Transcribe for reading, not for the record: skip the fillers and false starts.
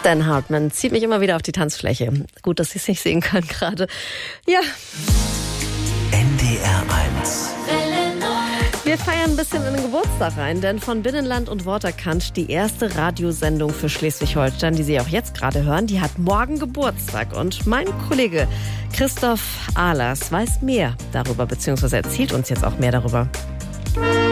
Dan Hartman zieht mich immer wieder auf die Tanzfläche. Gut, dass Sie es nicht sehen können gerade. Ja. NDR 1. Wir feiern ein bisschen in den Geburtstag rein, denn von Binnenland und Waterkant, die erste Radiosendung für Schleswig-Holstein, die Sie auch jetzt gerade hören, die hat morgen Geburtstag. Und mein Kollege Christoph Ahlers weiß mehr darüber, beziehungsweise erzählt uns jetzt auch mehr darüber.